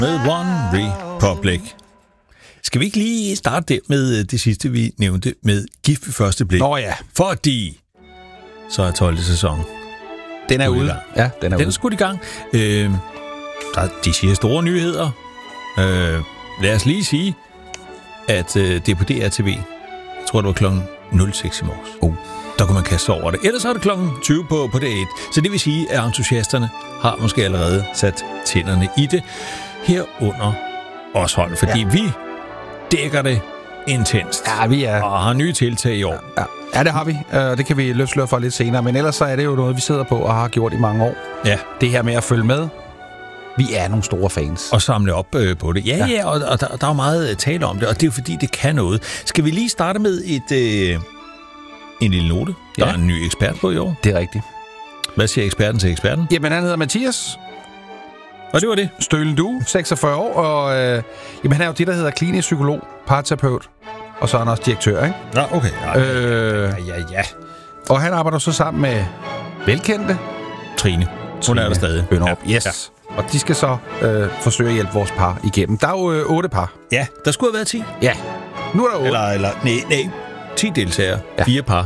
Med One Republic. Skal vi ikke lige starte der med det sidste, vi nævnte med Gift ved første blik? Nå ja. Fordi så er 12. sæson. Den er ude. Ja, den er skudt i gang. De siger store nyheder. Lad os lige sige, at det er på DRTV. Jeg tror, det var klokken 06 i morges. Der kunne man kaste sig over det. Ellers er det klokken 20 på D1. Så det vil sige, at entusiasterne har måske allerede sat tænderne i det. Herunder os hold, fordi vi dækker det intenst. Ja, vi er. Og har nye tiltag i år. Ja, det har vi. Det kan vi løfte slør for lidt senere. Men ellers så er det jo noget, vi sidder på og har gjort i mange år. Ja. Det her med at følge med. Vi er nogle store fans. Og samle op på det. Ja, og der er jo meget tale om det, og det er jo fordi, det kan noget. Skal vi lige starte med en lille note? Der er en ny ekspert på i år. Det er rigtigt. Hvad siger eksperten til eksperten? Jamen, han hedder Mathias. Og det var det. Stølen du, 46 år, og jamen, han er jo det, der hedder klinisk psykolog, parterapeut, og så er han også direktør, ikke? Nå, okay. Ja. Og han arbejder så sammen med velkendte Trine. Hun er der stadig. Bønderup. Yes. Ja. Og de skal så forsøge at hjælpe vores par igennem. Der er jo 8 par. Ja, der skulle have været 10. Ja. Nu er der 8. Eller nej, 10 deltagere. 4 par.